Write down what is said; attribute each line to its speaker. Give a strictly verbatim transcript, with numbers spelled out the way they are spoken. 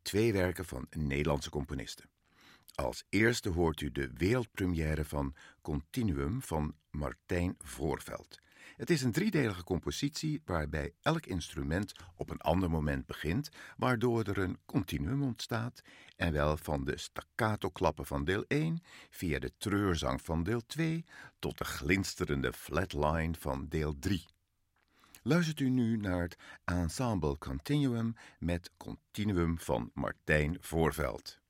Speaker 1: twee werken van Nederlandse componisten. Als eerste hoort u de wereldpremière van Continuum van Martijn Voorveld. Het is een driedelige compositie waarbij elk instrument op een ander moment begint, waardoor er een continuum ontstaat en wel van de staccato-klappen van deel één via de treurzang van deel twee tot de glinsterende flatline van deel drie. Luistert u nu naar het Ensemble Continuum met Continuum van Martijn Voorveld.